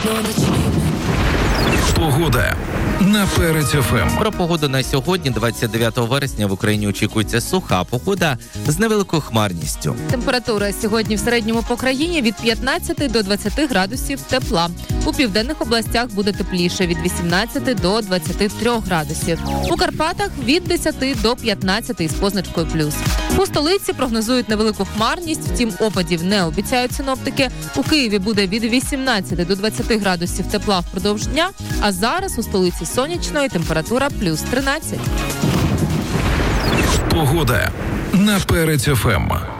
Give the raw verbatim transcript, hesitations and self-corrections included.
Погода на Перець еф ем. Про погоду на сьогодні, двадцять дев'ятого вересня, в Україні очікується суха погода з невеликою хмарністю. Температура сьогодні в середньому по країні від п'ятнадцяти до двадцяти градусів тепла. У південних областях буде тепліше від вісімнадцяти до двадцяти трьох градусів. У Карпатах від десяти до п'ятнадцяти з позначкою плюс. У столиці прогнозують невелику хмарність, втім опадів не обіцяють синоптики. У Києві буде від вісімнадцяти до двадцяти градусів тепла впродовж дня, а зараз у столиці сонячно і температура плюс тринадцять. Погода на Перець еф ем.